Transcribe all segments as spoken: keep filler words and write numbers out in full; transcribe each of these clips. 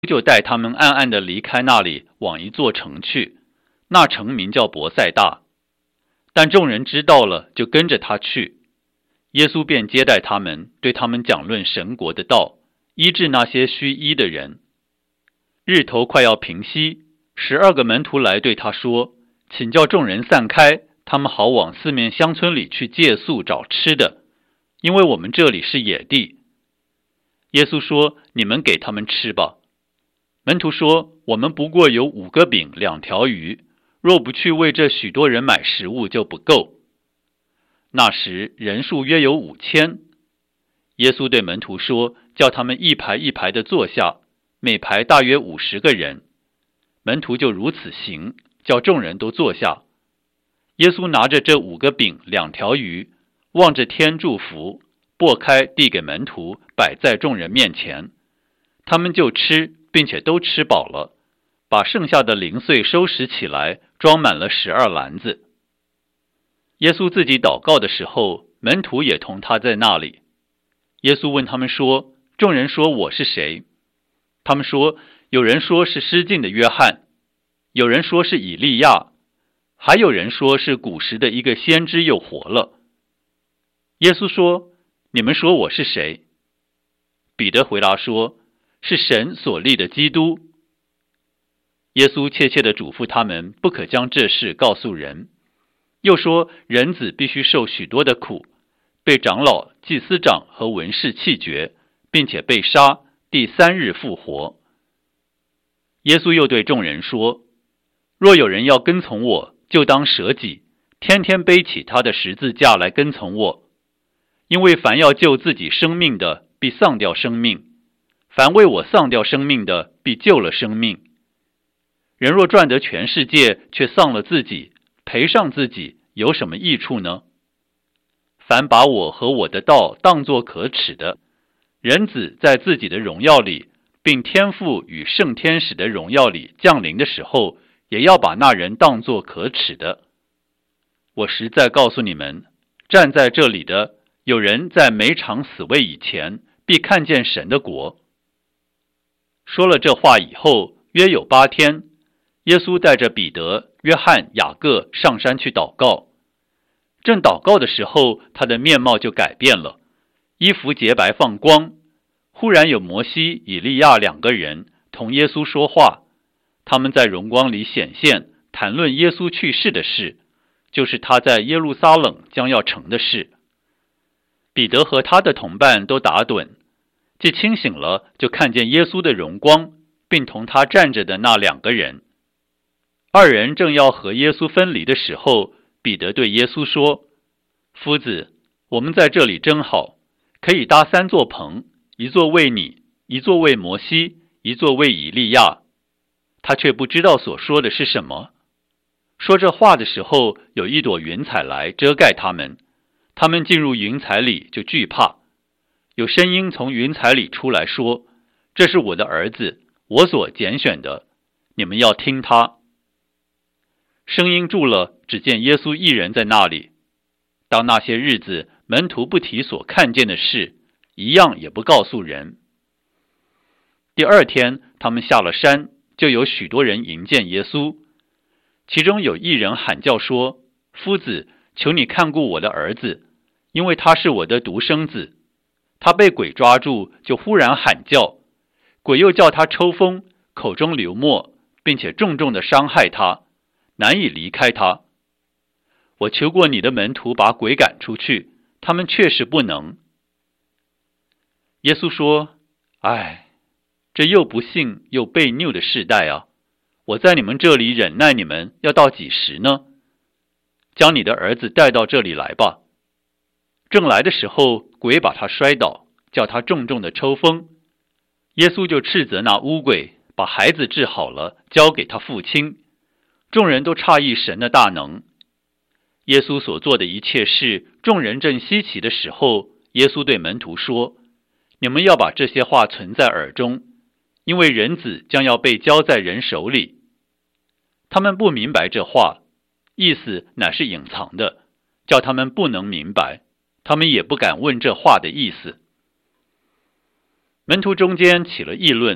就带他们暗暗地离开那里，往一座城去，那城名叫伯赛大。但众人知道了，就跟着他去。耶稣便接待他们，对他们讲论神国的道，医治那些需医的人。日头快要平息，十二个门徒来对他说：“请叫众人散开，他们好往四面乡村里去借宿找吃的，因为我们这里是野地。”耶稣说：“你们给他们吃吧。”门徒说：“我们不过有五个饼两条鱼，若不去为这许多人买食物，就不够。”那时人数约有五千。耶稣对门徒说：“叫他们一排一排的坐下，每排大约五十个人。”门徒就如此行，叫众人都坐下。耶稣拿着这五个饼两条鱼，望着天祝福，擘开递给门徒，摆在众人面前。他们就吃，并且都吃饱了，把剩下的零碎收拾起来，装满了十二篮子。耶稣自己祷告的时候，门徒也同他在那里。耶稣问他们说：“众人说我是谁？”他们说：“有人说是失禁的约翰，有人说是以利亚，还有人说是古时的一个先知又活了。”耶稣说：“你们说我是谁？”彼得回答说：“是神所立的基督。”耶稣切切地嘱咐他们，不可将这事告诉人。又说，人子必须受许多的苦，被长老、祭司长和文士弃绝，并且被杀，第三日复活。耶稣又对众人说：“若有人要跟从我，就当舍己，天天背起他的十字架来跟从我。因为凡要救自己生命的，必丧掉生命；凡为我丧掉生命的，必救了生命。人若赚得全世界，却丧了自己，赔上自己，有什么益处呢？凡把我和我的道当作可耻的，人子在自己的荣耀里，并天父与圣天使的荣耀里降临的时候，也要把那人当作可耻的。我实在告诉你们，站在这里的，有人在没尝死味以前，必看见神的国。”说了这话以后，约有八天，耶稣带着彼得、约翰、雅各上山去祷告。正祷告的时候，他的面貌就改变了，衣服洁白放光。忽然有摩西、以利亚两个人同耶稣说话，他们在荣光里显现，谈论耶稣去世的事，就是他在耶路撒冷将要成的事。彼得和他的同伴都打盹，既清醒了，就看见耶稣的荣光，并同他站着的那两个人。二人正要和耶稣分离的时候，彼得对耶稣说：“夫子，我们在这里真好，可以搭三座棚，一座为你，一座为摩西，一座为以利亚。”他却不知道所说的是什么。说这话的时候，有一朵云彩来遮盖他们，他们进入云彩里就惧怕。有声音从云彩里出来说：“这是我的儿子，我所拣选的，你们要听他。”声音住了，只见耶稣一人在那里。当那些日子，门徒不提所看见的事，一样也不告诉人。第二天，他们下了山，就有许多人迎见耶稣。其中有一人喊叫说：“夫子，求你看顾我的儿子，因为他是我的独生子。他被鬼抓住，就忽然喊叫，鬼又叫他抽风，口中流沫，并且重重地伤害他，难以离开他。我求过你的门徒把鬼赶出去，他们确实不能。”耶稣说：“唉，这又不信又悖逆的世代啊！我在你们这里忍耐你们，要到几时呢？将你的儿子带到这里来吧。”正来的时候，鬼把他摔倒，叫他重重的抽风。耶稣就斥责那污鬼，把孩子治好了，交给他父亲。众人都诧异神的大能。耶稣所做的一切事，众人正稀奇的时候，耶稣对门徒说：“你们要把这些话存在耳中，因为人子将要被交在人手里。”他们不明白这话，意思乃是隐藏的，叫他们不能明白，他们也不敢问这话的意思。门徒中间起了议论，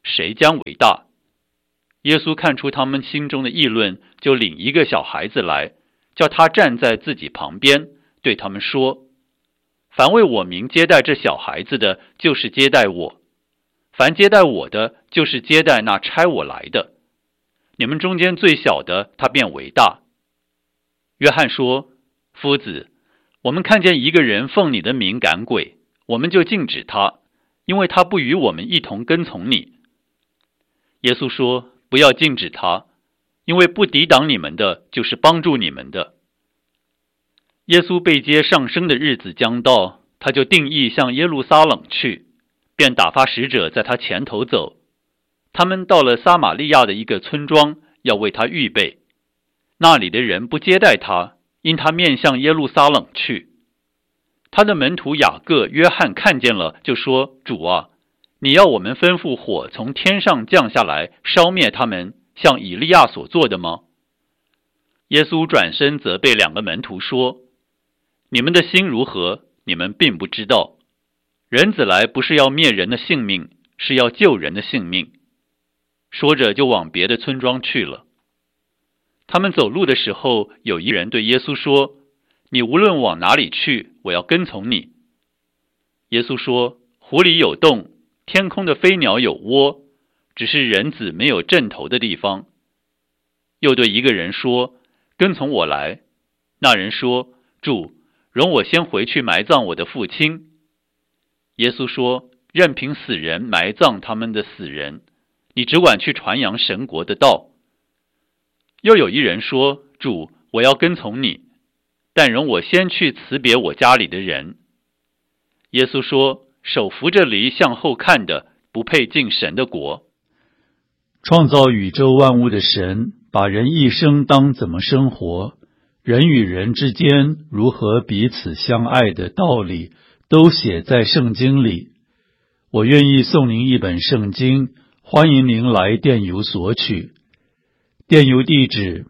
谁将为大？”耶稣看出他们心中的议论，就领一个小孩子来，叫他站在自己旁边，对他们说：“凡为我名接待这小孩子的，就是接待我；凡接待我的，就是接待那差我来的。你们中间最小的，他便为大。”约翰说：“夫子，我们看见一个人奉你的名赶鬼，我们就禁止他，因为他不与我们一同跟从你。”耶稣说：“不要禁止他，因为不抵挡你们的，就是帮助你们的。”耶稣被接上升的日子将到，他就定意向耶路撒冷去，便打发使者在他前头走。他们到了撒玛利亚的一个村庄，要为他预备。那里的人不接待他，因他面向耶路撒冷去。他的门徒雅各、约翰看见了，就说：“主啊，你要我们吩咐火从天上降下来，烧灭他们，像以利亚所做的吗？”耶稣转身责备两个门徒说：“你们的心如何？你们并不知道。人子来不是要灭人的性命，是要救人的性命。”说着就往别的村庄去了。他们走路的时候，有一人对耶稣说：“你无论往哪里去，我要跟从你。”耶稣说：“湖里有洞，天空的飞鸟有窝，只是人子没有枕头的地方。”又对一个人说：“跟从我来。”那人说：“主，容我先回去埋葬我的父亲。”耶稣说：“任凭死人埋葬他们的死人，你只管去传扬神国的道。”又有一人说：“主，我要跟从你，但容我先去辞别我家里的人。”耶稣说：“手扶着犁向后看的，不配进神的国。” 创造宇宙万物的神，把人一生当怎么生活，人与人之间如何彼此相爱的道理，都写在圣经里。我愿意送您一本圣经，欢迎您来电邮索取。电邮地址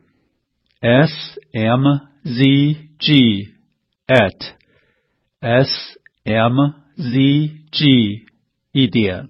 s m z g at s m z g 一点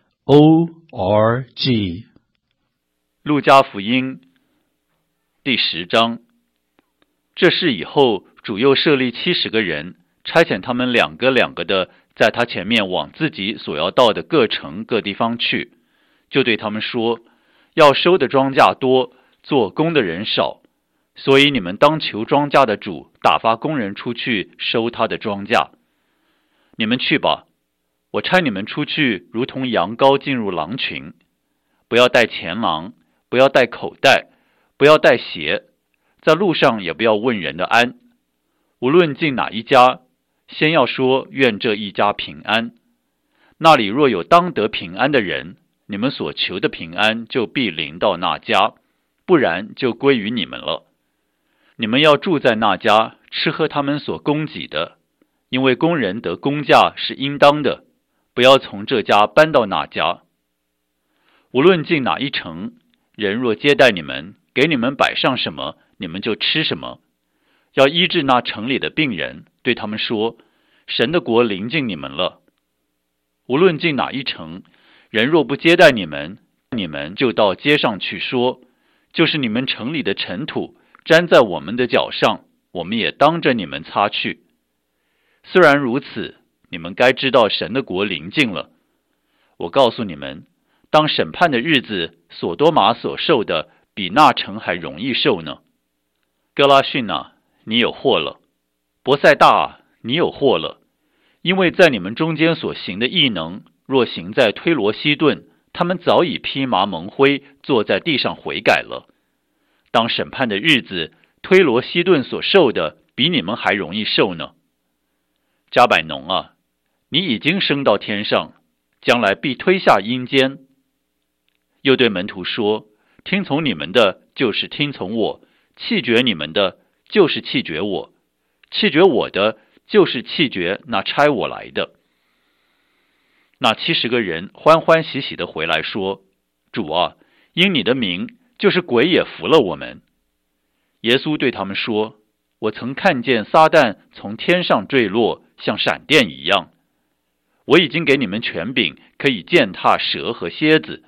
o r g。 路加福音第十章。这事以后，主又设立七十个人，差遣他们两个两个的，在他前面往自己所要到的各城各地方去，就对他们说：“要收的庄稼多，做工的人少，所以你们当求庄稼的主打发工人出去收他的庄稼。你们去吧，我差你们出去，如同羊羔进入狼群。不要带钱囊，不要带口袋，不要带鞋，在路上也不要问人的安。无论进哪一家，先要说愿这一家平安。那里若有当得平安的人，你们所求的平安就必临到那家，不然就归于你们了。你们要住在那家，吃喝他们所供给的，因为工人得工价是应当的，不要从这家搬到那家。无论进哪一城，人若接待你们，给你们摆上什么，你们就吃什么。要医治那城里的病人，对他们说：神的国临近你们了。无论进哪一城，人若不接待你们，你们就到街上去说，就是你们城里的尘土沾在我们的脚上，我们也当着你们擦去。虽然如此，你们该知道神的国临近了。我告诉你们，当审判的日子，所多玛所受的比那城还容易受呢。哥拉汛啊，你有祸了；伯赛大啊，你有祸了。因为在你们中间所行的异能，若行在推罗西顿，他们早已披麻蒙灰，坐在地上悔改了。当审判的日子，推罗西顿所受的比你们还容易受呢。加百农啊，你已经升到天上，将来必推下阴间。又对门徒说：听从你们的，就是听从我；弃绝你们的，就是弃绝我；弃绝我的，就是弃绝那差我来的。那七十个人欢欢喜喜地回来说：主啊，因你的名，就是鬼也服了我们。耶稣对他们说：我曾看见撒旦从天上坠落，像闪电一样。我已经给你们权柄，可以践踏蛇和蝎子，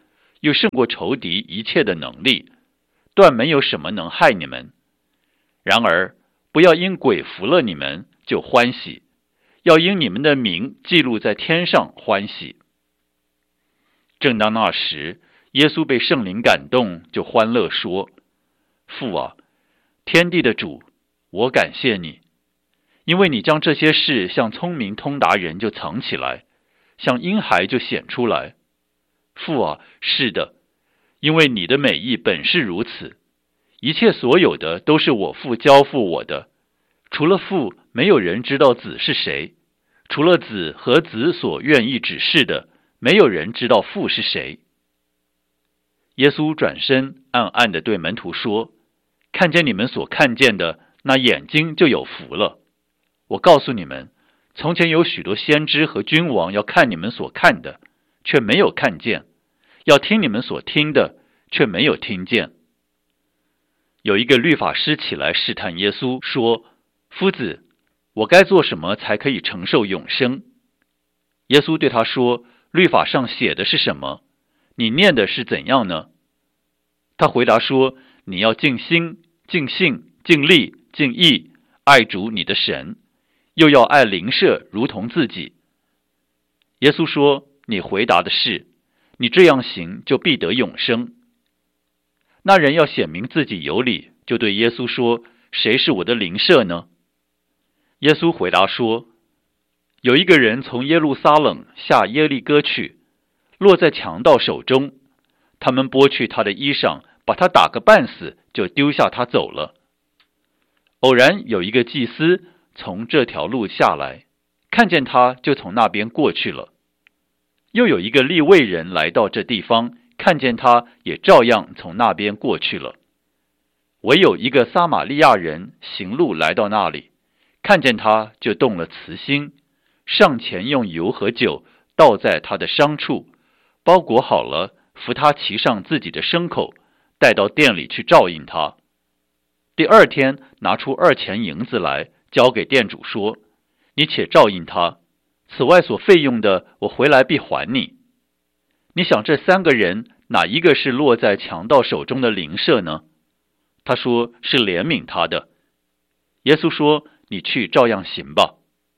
又胜过仇敌一切的能力，断没有什么能害你们。然而，不要因鬼服了你们就欢喜，要因你们的名记录在天上欢喜。正当那时，耶稣被圣灵感动，就欢乐说：父啊，天地的主，我感谢你，因为你将这些事向聪明通达人就藏起来，向婴孩就显出来。父啊，是的，因为你的美意本是如此。一切所有的都是我父交付我的，除了父，没有人知道子是谁；除了子和子所愿意指示的，没有人知道父是谁。耶稣转身暗暗地对门徒说：看见你们所看见的，那眼睛就有福了。我告诉你们，从前有许多先知和君王要看你们所看的，却没有看见；要听你们所听的，却没有听见。有一个律法师起来试探耶稣，说：夫子，我该做什么才可以承受永生？耶稣对他说：律法上写的是什么？你念的是怎样呢？他回答说：你要尽心、尽性、尽力、尽意爱主你的神，又要爱邻舍如同自己。耶稣说：你回答的是，你这样行就必得永生。那人要显明自己有理，就对耶稣说：谁是我的邻舍呢？耶稣回答说：有一个人从耶路撒冷下耶利哥去，落在强盗手中，他们剥去他的衣裳，把他打个半死，就丢下他走了。偶然有一个祭司从这条路下来，看见他，就从那边过去了。又有一个利未人来到这地方，看见他，也照样从那边过去了。唯有一个撒玛利亚人行路来到那里，看见他，就动了慈心，上前用油和酒倒在他的伤处，包裹好了，扶他骑上自己的牲口，带到店里去照应他。第二天拿出二钱银子来，交给店主说：你且照应他，此外所费用的，我回来必还你。你想这三个人哪一个是落在强盗手中的邻舍呢？他说是怜悯他的。耶稣说：你去照样行吧。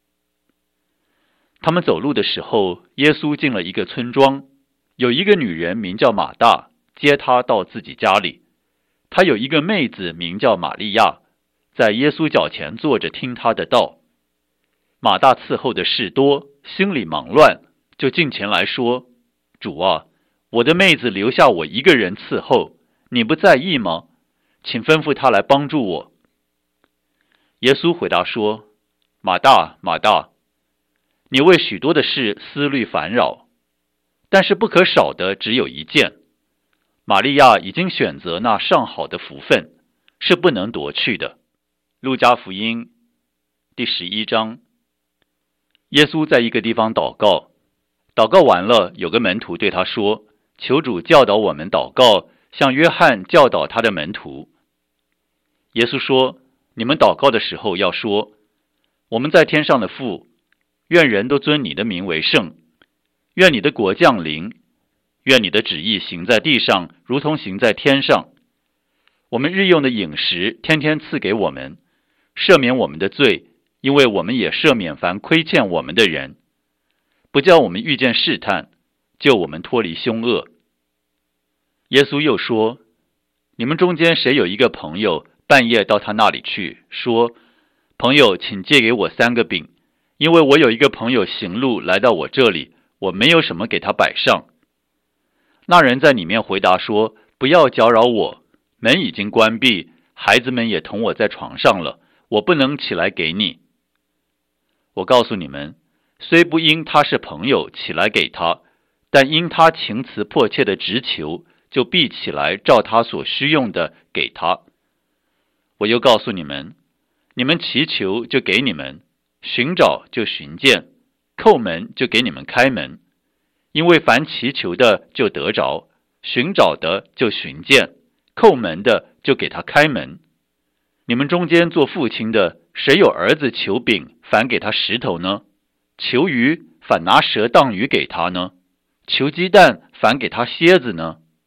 他们走路的时候，耶稣进了一个村庄，有一个女人名叫马大，接他到自己家里。她有一个妹子名叫玛利亚，在耶稣脚前坐着听他的道。马大伺候的事多，心里忙乱，就近前来说：主啊，我的妹子留下我一个人伺候，你不在意吗？请吩咐她来帮助我。耶稣回答说：马大，马大，你为许多的事思虑烦扰，但是不可少的只有一件。玛利亚已经选择那上好的福分，是不能夺去的。路加福音第十一章。耶稣在一个地方祷告，祷告完了，有个门徒对他说：求主教导我们祷告，像约翰教导他的门徒。耶稣说：你们祷告的时候要说：我们在天上的父，愿人都尊你的名为圣，愿你的国降临，愿你的旨意行在地上，如同行在天上。我们日用的饮食天天赐给我们，赦免我们的罪，因为我们也赦免凡亏欠我们的人，不叫我们遇见试探，救我们脱离凶恶。耶稣又说：你们中间谁有一个朋友，半夜到他那里去，说：朋友，请借给我三个饼，因为我有一个朋友行路来到我这里，我没有什么给他摆上。那人在里面回答说：不要搅扰我，门已经关闭，孩子们也同我在床上了，我不能起来给你。我告诉你们，虽不因他是朋友起来给他，但因他情辞迫切的直求，就必起来照他所需用的给他。我又告诉你们，你们祈求就给你们，寻找就寻见，叩门就给你们开门。因为凡祈求的就得着，寻找的就寻见，叩门的就给他开门。你们中间做父亲的，谁有儿子求饼，反给他石头呢？求鱼，反拿蛇当鱼给他呢？求鸡蛋，反给他蝎子呢？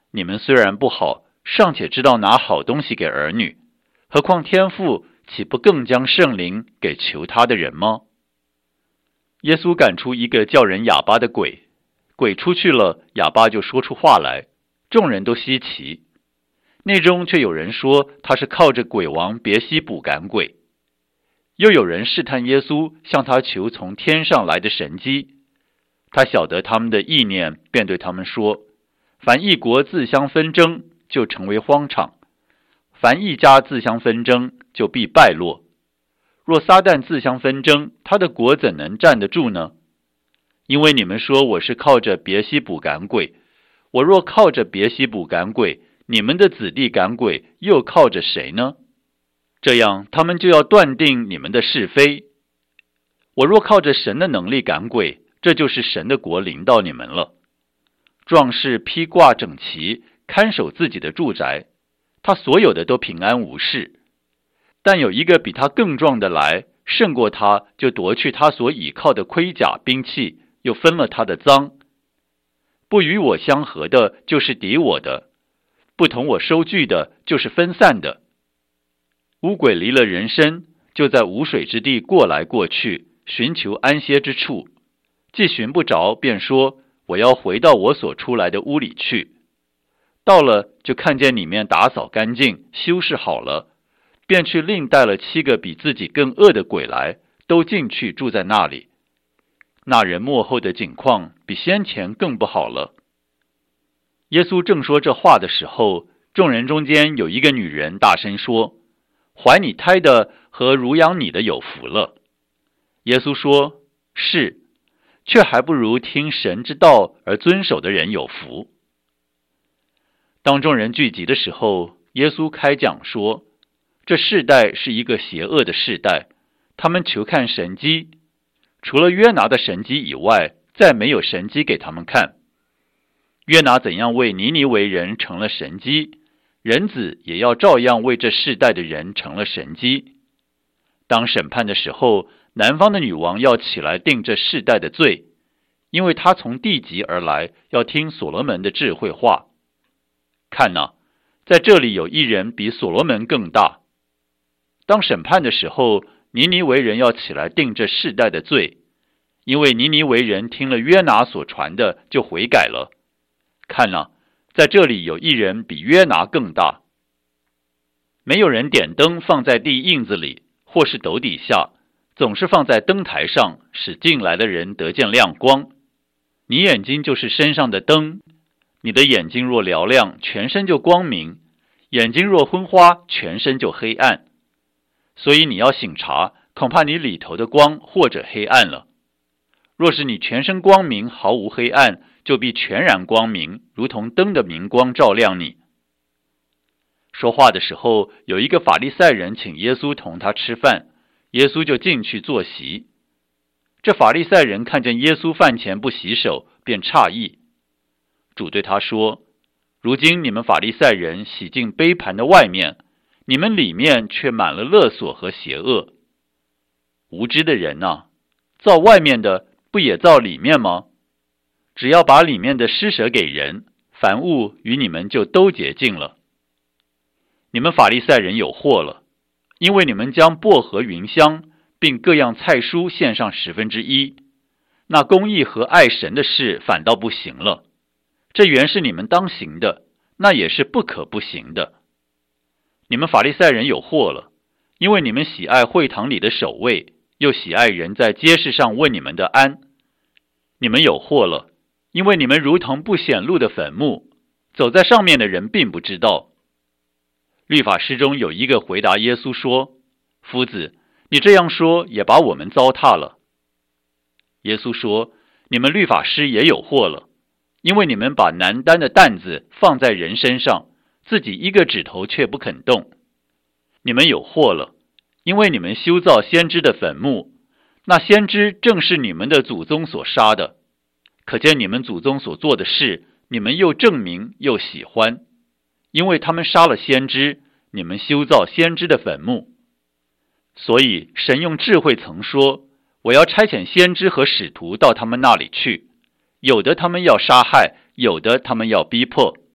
你们虽然不好，尚且知道拿好东西给儿女，何况天父岂不更将圣灵给求他的人吗？耶稣赶出一个叫人哑巴的鬼，鬼出去了，哑巴就说出话来，众人都稀奇。内中却有人说他是靠着鬼王别西卜赶鬼。又有人试探耶稣，向他求从天上来的神迹。他晓得他们的意念，便对他们说：凡一国自相纷争，就成为荒场；凡一家自相纷争，就必败落。若撒旦自相纷争，他的国怎能站得住呢？因为你们说我是靠着别西卜赶鬼，我若靠着别西卜赶鬼，你们的子弟赶鬼又靠着谁呢？这样他们就要断定你们的是非。我若靠着神的能力赶鬼，这就是神的国临到你们了。壮士披挂整齐，看守自己的住宅，他所有的都平安无事。但有一个比他更壮的来，胜过他，就夺去他所倚靠的盔甲兵器，又分了他的赃。不与我相合的，就是敌我的；不同我收据的，就是分散的。污鬼离了人身，就在无水之地过来过去，寻求安歇之处。既寻不着，便说：我要回到我所出来的屋里去。到了，就看见里面打扫干净，修饰好了，便去另带了七个比自己更恶的鬼来，都进去住在那里。那人末后的景况比先前更不好了。耶稣正说这话的时候，众人中间有一个女人大声说：怀你胎的和乳养你的有福了。耶稣说：是，却还不如听神之道而遵守的人有福。当众人聚集的时候，耶稣开讲说：这世代是一个邪恶的世代，他们求看神迹，除了约拿的神迹以外，再没有神迹给他们看。约拿怎样为尼尼微人成了神迹，人子也要照样为这世代的人成了神迹。当审判的时候，南方的女王要起来定这世代的罪，因为她从地极而来，要听所罗门的智慧话。看哪，在这里有一人比所罗门更大。当审判的时候，尼尼微人要起来定这世代的罪，因为尼尼微人听了约拿所传的，就悔改了。看哪，在这里有一人比约拿更大。没有人点灯放在地印子里，或是斗底下，总是放在灯台上，使进来的人得见亮光。你眼睛就是身上的灯，你的眼睛若嘹亮，全身就光明；眼睛若昏花，全身就黑暗。所以你要省察，恐怕你里头的光或者黑暗了。若是你全身光明，毫无黑暗，就必全然光明，如同灯的明光照亮你。说话的时候，有一个法利赛人请耶稣同他吃饭，耶稣就进去坐席。这法利赛人看见耶稣饭前不洗手，便诧异。主对他说：如今你们法利赛人洗净杯盘的外面，你们里面却满了勒索和邪恶。无知的人啊，造外面的不也造里面吗？只要把里面的施舍给人，凡物与你们就都洁净了。你们法利赛人有祸了，因为你们将薄荷、芸香并各样菜蔬献上十分之一，那公义和爱神的事反倒不行了。这原是你们当行的，那也是不可不行的。你们法利赛人有祸了，因为你们喜爱会堂里的守卫，又喜爱人在街市上问你们的安。你们有祸了，因为你们如同不显露的坟墓，走在上面的人并不知道。律法师中有一个回答耶稣说：夫子，你这样说也把我们糟蹋了。耶稣说：你们律法师也有祸了，因为你们把难担的担子放在人身上，自己一个指头却不肯动。你们有祸了，因为你们修造先知的坟墓，那先知正是你们的祖宗所杀的。可见你们祖宗所做的事，你们又证明又喜欢，因为他们杀了先知，你们修造先知的坟墓。所以神用智慧曾说：我要差遣先知和使徒到他们那里去，有的他们要杀害，有的他们要逼迫。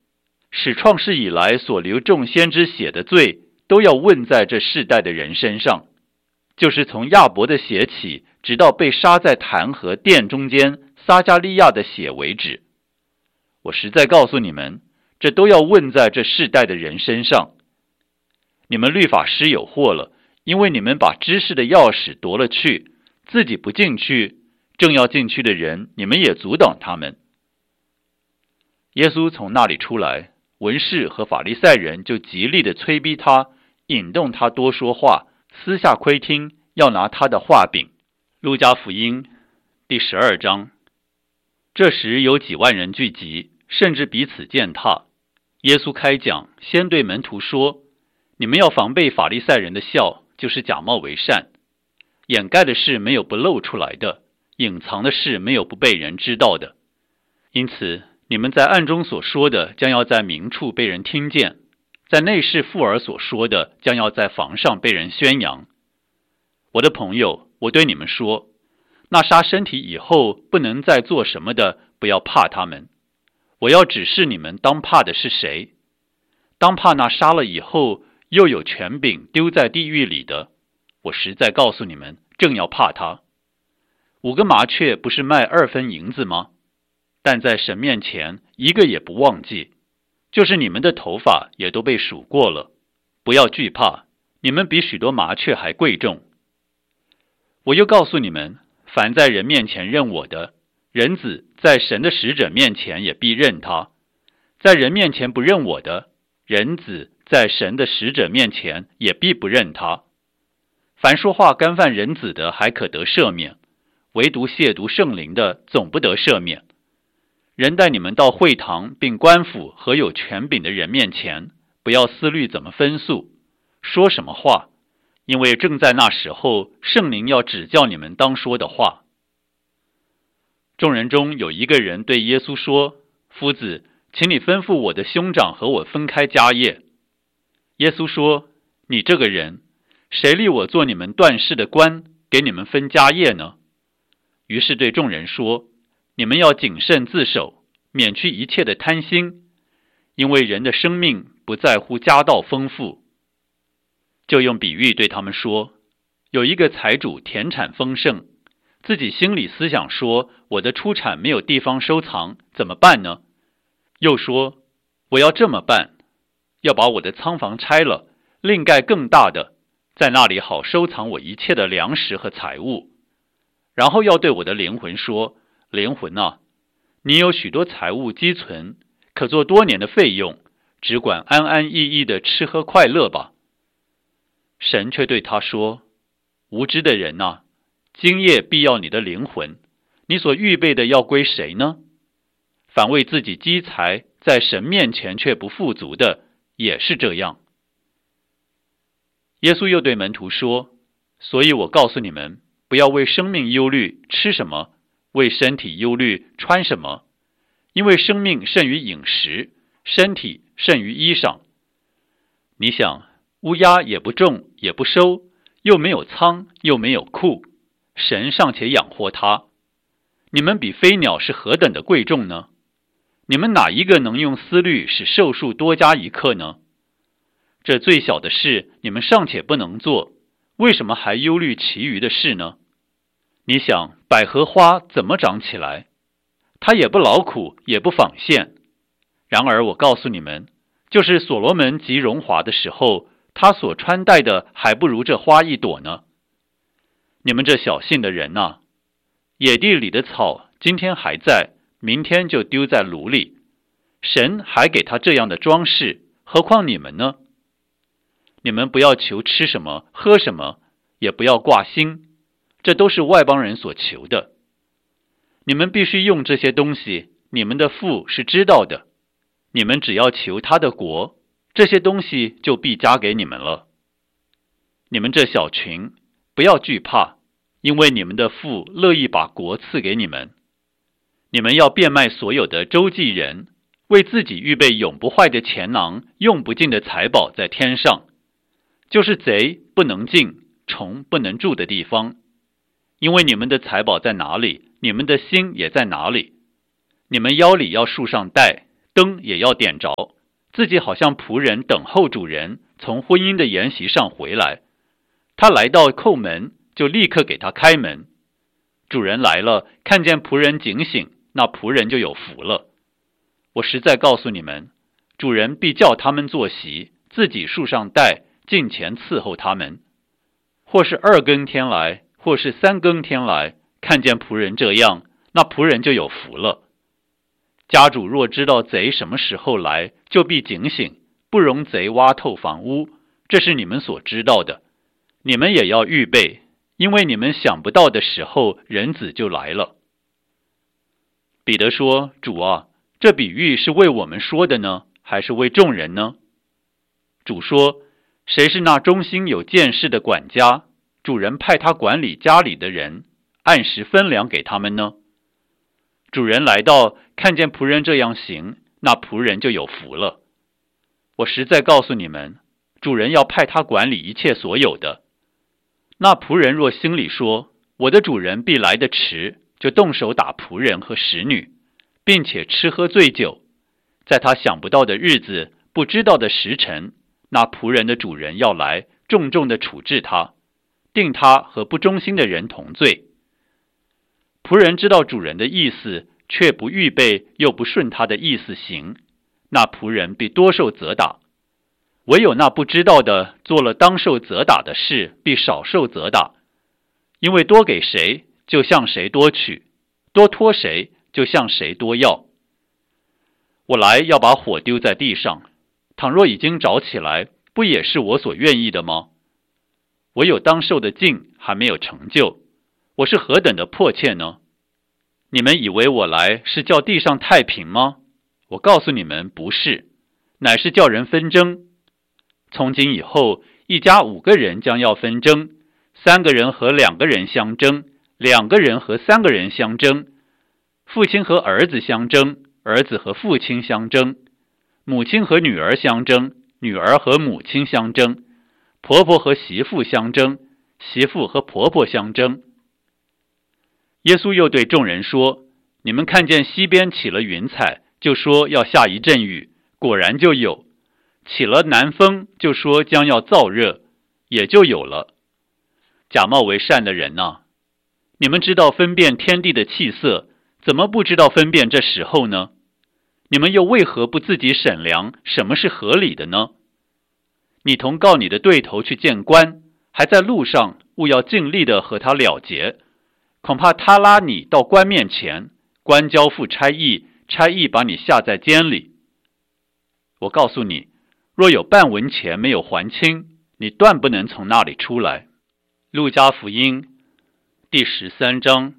使创世以来所流众先知血的罪，都要问在这世代的人身上，就是从亚伯的血起，直到被杀在坛和殿中间撒加利亚的血为止。我实在告诉你们，这都要问在这世代的人身上。你们律法师有祸了，因为你们把知识的钥匙夺了去，自己不进去，正要进去的人，你们也阻挡他们。耶稣从那里出来，文士和法利赛人就极力的催逼他，引动他多说话，私下窥听，要拿他的话柄。路加福音第十二章。这时有几万人聚集，甚至彼此践踏。耶稣开讲，先对门徒说：你们要防备法利赛人的笑，就是假冒为善。掩盖的事没有不露出来的，隐藏的事没有不被人知道的。因此你们在暗中所说的，将要在明处被人听见；在内室附耳所说的，将要在房上被人宣扬。我的朋友，我对你们说，那杀身体以后不能再做什么的，不要怕他们。我要指示你们当怕的是谁。当怕那杀了以后又有权柄丢在地狱里的。我实在告诉你们，正要怕他。五个麻雀不是卖二分银子吗？但在神面前一个也不忘记，就是你们的头发也都被数过了。不要惧怕，你们比许多麻雀还贵重。我又告诉你们，凡在人面前认我的，人子在神的使者面前也必认他；在人面前不认我的，人子在神的使者面前也必不认他。凡说话干犯人子的，还可得赦免；唯独亵渎圣灵的，总不得赦免。人带你们到会堂并官府和有权柄的人面前，不要思虑怎么分诉，说什么话，因为正在那时候，圣灵要指教你们当说的话。众人中有一个人对耶稣说：夫子，请你吩咐我的兄长和我分开家业。耶稣说：你这个人，谁立我做你们断事的官，给你们分家业呢？于是对众人说：你们要谨慎自守，免去一切的贪心，因为人的生命不在乎家道丰富。就用比喻对他们说：有一个财主田产丰盛，自己心里思想说，我的出产没有地方收藏，怎么办呢？又说，我要这么办，要把我的仓房拆了，另盖更大的，在那里好收藏我一切的粮食和财物。然后要对我的灵魂说：灵魂啊，你有许多财物积存，可做多年的费用，只管安安逸逸的吃喝快乐吧。神却对他说：无知的人啊，今夜必要你的灵魂，你所预备的要归谁呢？反为自己积财，在神面前却不富足的，也是这样。耶稣又对门徒说：所以我告诉你们，不要为生命忧虑吃什么，为身体忧虑穿什么，因为生命胜于饮食，身体胜于衣裳。你想，乌鸦也不种也不收，又没有仓又没有库，神尚且养活它，你们比飞鸟是何等的贵重呢？你们哪一个能用思虑使寿数多加一刻呢？这最小的事你们尚且不能做，为什么还忧虑其余的事呢？你想，百合花怎么长起来？它也不劳苦，也不纺线。然而我告诉你们，就是所罗门极荣华的时候，他所穿戴的还不如这花一朵呢。你们这小信的人啊，野地里的草今天还在，明天就丢在炉里，神还给他这样的装饰，何况你们呢？你们不要求吃什么喝什么，也不要挂心，这都是外邦人所求的。你们必须用这些东西，你们的父是知道的。你们只要求他的国，这些东西就必加给你们了。你们这小群，不要惧怕，因为你们的父乐意把国赐给你们。你们要变卖所有的周济人，为自己预备永不坏的钱囊，用不尽的财宝在天上，就是贼不能进，虫不能住的地方。因为你们的财宝在哪里，你们的心也在哪里。你们腰里要束上带，灯也要点着， 自己好像仆人等候主人从婚姻的筵席上回来。他来到叩门，就立刻给他开门。主人来了，看见仆人警醒，那仆人就有福了。我实在告诉你们，主人必叫他们坐席，自己束上带，近前伺候他们。或是二更天来，或是三更天来，看见仆人这样，那仆人就有福了。家主若知道贼什么时候来，就必警醒，不容贼挖透房屋，这是你们所知道的。你们也要预备，因为你们想不到的时候，人子就来了。彼得说：主啊，这比喻是为我们说的呢，还是为众人呢？主说：谁是那忠心有见识的管家，主人派他管理家里的人，按时分粮给他们呢？主人来到，看见仆人这样行，那仆人就有福了。我实在告诉你们，主人要派他管理一切所有的。那仆人若心里说，我的主人必来得迟，就动手打仆人和使女，并且吃喝醉酒，在他想不到的日子，不知道的时辰，那仆人的主人要来，重重的处置他，定他和不忠心的人同罪。仆人知道主人的意思，却不预备，又不顺他的意思行，那仆人必多受责打。唯有那不知道的，做了当受责打的事，必少受责打。因为多给谁，就向谁多取；多托谁，就向谁多要。我来要把火丢在地上，倘若已经着起来，不也是我所愿意的吗？我有当受的尽还没有成就，我是何等的迫切呢？你们以为我来是叫地上太平吗？我告诉你们，不是，乃是叫人纷争。从今以后，一家五个人将要纷争，三个人和两个人相争，两个人和三个人相争，父亲和儿子相争，儿子和父亲相争，母亲和女儿相争，女儿和母亲相争，婆婆和媳妇相争，媳妇和婆婆相争。耶稣又对众人说：你们看见西边起了云彩，就说要下一阵雨，果然就有；起了南风，就说将要燥热，也就有了。假冒为善的人啊，你们知道分辨天地的气色，怎么不知道分辨这时候呢？你们又为何不自己审量什么是合理的呢？你同告你的对头去见官，还在路上，务要尽力的和他了结，恐怕他拉你到官面前，官交付差役，差役把你下在监里。我告诉你，若有半文钱没有还清，你断不能从那里出来。路加福音第十三章。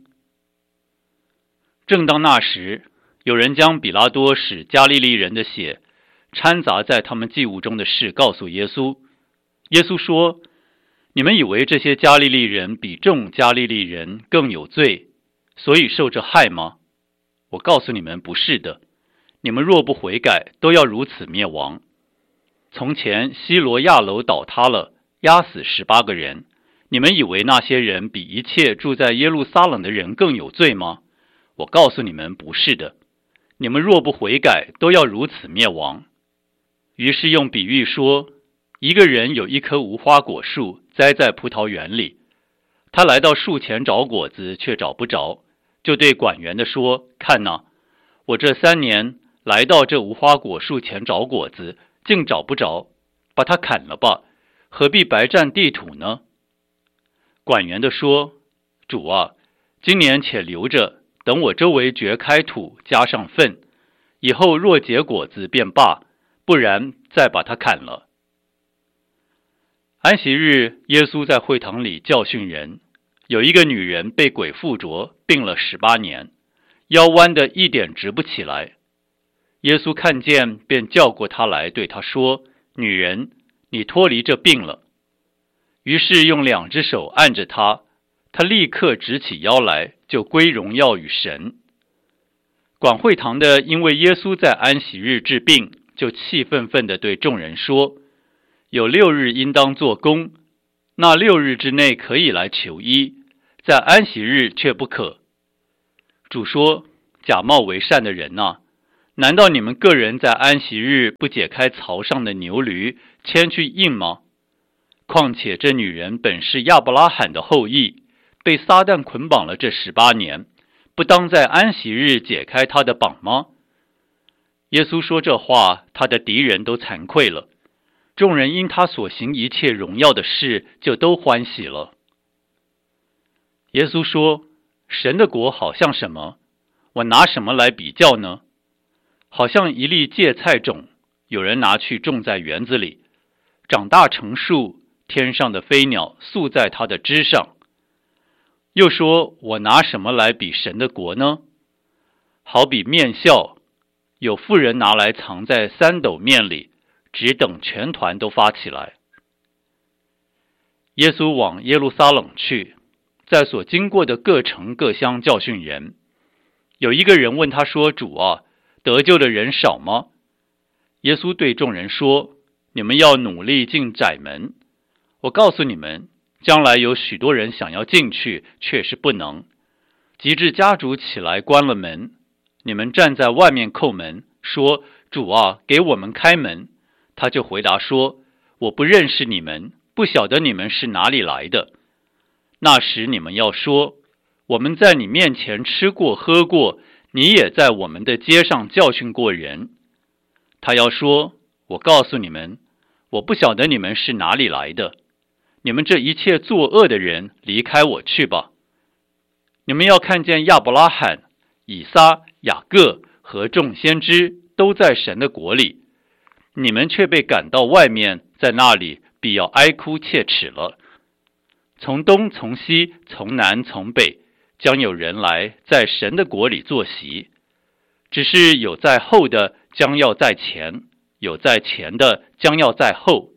正当那时，有人将比拉多使加利利人的血掺杂在他们祭物中的事告诉耶稣。耶稣说：你们以为这些加利利人比众加利利人更有罪，所以受这害吗？我告诉你们，不是的。你们若不悔改，都要如此灭亡。从前西罗亚楼倒塌了，压死十八个人，你们以为那些人比一切住在耶路撒冷的人更有罪吗？我告诉你们，不是的。你们若不悔改，都要如此灭亡。于是用比喻说，一个人有一棵无花果树栽在葡萄园里，他来到树前找果子，却找不着，就对管园的说：看哪，我这三年来到这无花果树前找果子，竟找不着，把它砍了吧，何必白占地土呢？管园的说：主啊，今年且留着，等我周围掘开土，加上粪，以后若结果子便罢，不然再把它砍了。安息日，耶稣在会堂里教训人，有一个女人被鬼附着，病了十八年，腰弯的一点直不起来。耶稣看见，便叫过她来，对她说：女人，你脱离这病了。于是用两只手按着她，她立刻直起腰来，就归荣耀与神。管会堂的因为耶稣在安息日治病，就气愤愤地对众人说：有六日应当做工，那六日之内可以来求医，在安息日却不可。主说：假冒为善的人啊， 难道你们个人在安息日不解开槽上的牛驴，牵去印吗？况且这女人本是亚伯拉罕的后裔，被撒旦捆绑了这十八年，不当在安息日解开她的绑吗？耶稣说这话，他的敌人都惭愧了，众人因他所行一切荣耀的事，就都欢喜了。耶稣说，神的国好像什么？我拿什么来比较呢？好像一粒芥菜种，有人拿去种在园子里，长大成树，天上的飞鸟宿在它的枝上。又说，我拿什么来比神的国呢？好比面酵，有妇人拿来藏在三斗面里，只等全团都发起来。耶稣往耶路撒冷去，在所经过的各城各乡教训人。有一个人问他说，主啊，得救的人少吗？耶稣对众人说，你们要努力进窄门。我告诉你们，将来有许多人想要进去，却是不能。及至家主起来关了门，你们站在外面叩门，说，主啊，给我们开门。他就回答说，我不认识你们，不晓得你们是哪里来的。那时你们要说，我们在你面前吃过喝过，你也在我们的街上教训过人。他要说，我告诉你们，我不晓得你们是哪里来的，你们这一切作恶的人，离开我去吧。你们要看见亚伯拉罕、以撒、雅各和众先知都在神的国里，你们却被赶到外面，在那里必要哀哭切齿了。从东从西从南从北，将有人来在神的国里坐席。只是有在后的将要在前，有在前的将要在后。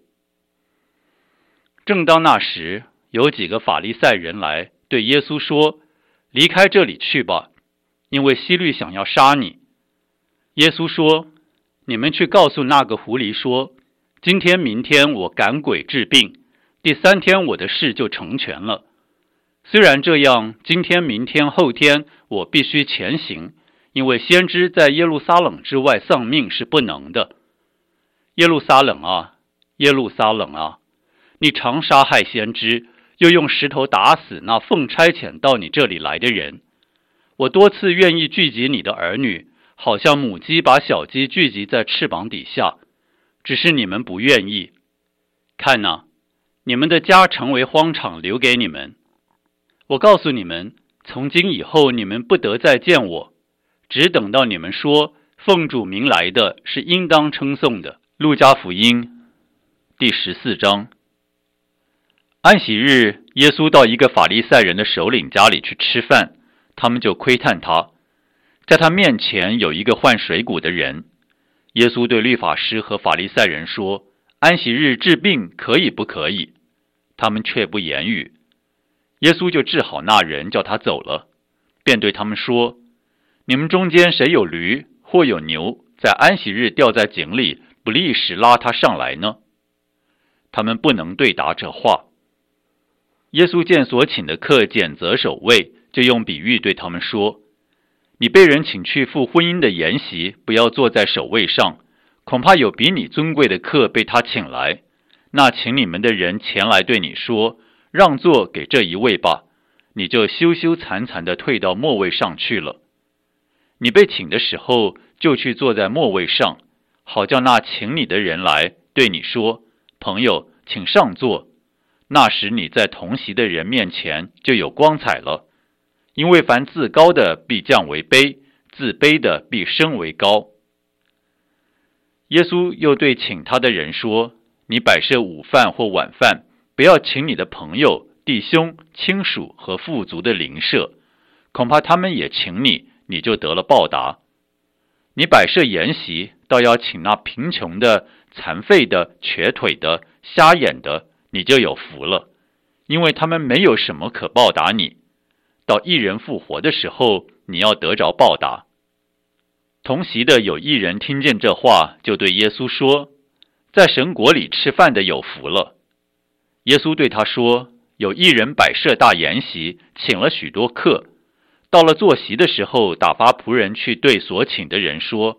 正当那时，有几个法利赛人来对耶稣说，离开这里去吧，因为希律想要杀你。耶稣说，你们去告诉那个狐狸说，今天明天我赶鬼治病，第三天我的事就成全了。虽然这样，今天明天后天我必须前行，因为先知在耶路撒冷之外丧命是不能的。耶路撒冷啊，耶路撒冷啊，你常杀害先知，又用石头打死那奉差遣到你这里来的人。我多次愿意聚集你的儿女，好像母鸡把小鸡聚集在翅膀底下，只是你们不愿意。看哪，你们的家成为荒场，留给你们。我告诉你们，从今以后你们不得再见我，只等到你们说，奉主名来的是应当称颂的。路加福音第十四章。安息日，耶稣到一个法利赛人的首领家里去吃饭，他们就窥探他。在他面前有一个患水谷的人。耶稣对律法师和法利赛人说，安息日治病可以不可以？他们却不言语。耶稣就治好那人，叫他走了，便对他们说，你们中间谁有驴或有牛，在安息日掉在井里，不立时拉他上来呢？他们不能对答这话。耶稣见所请的客拣择守卫，就用比喻对他们说，你被人请去赴婚姻的筵席，不要坐在首位上，恐怕有比你尊贵的客被他请来，那请你们的人前来对你说，让座给这一位吧，你就羞羞惭惭地退到末位上去了。你被请的时候，就去坐在末位上，好叫那请你的人来对你说，朋友，请上座。那时你在同席的人面前就有光彩了，因为凡自高的必降为卑，自卑的必升为高。耶稣又对请他的人说，你摆设午饭或晚饭，不要请你的朋友、弟兄、亲属和富足的邻舍，恐怕他们也请你，你就得了报答。你摆设筵席，倒要请那贫穷的、残废的、瘸腿的、瞎眼的，你就有福了，因为他们没有什么可报答你。到一人复活的时候，你要得着报答。同席的有一人听见这话，就对耶稣说，在神国里吃饭的有福了。耶稣对他说，有一人摆设大筵席，请了许多客，到了坐席的时候，打发仆人去对所请的人说，